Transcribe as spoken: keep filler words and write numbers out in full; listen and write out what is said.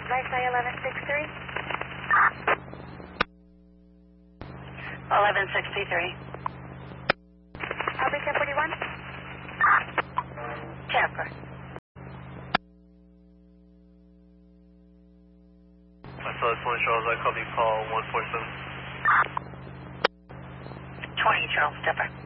Wi-Fi eleven sixty-three. eleven sixty-three. Albany ten forty-one. Camper. I saw this one, Charles. I copy call one four seven. twenty, Charles, Stepper.